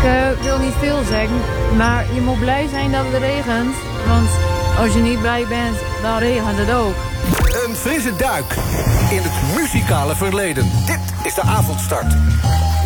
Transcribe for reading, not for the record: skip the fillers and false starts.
wil niet veel zeggen, maar je moet blij zijn dat het regent. Want als je niet blij bent, dan regent het ook. Een frisse duik in het muzikale verleden. Dit is de avondstart.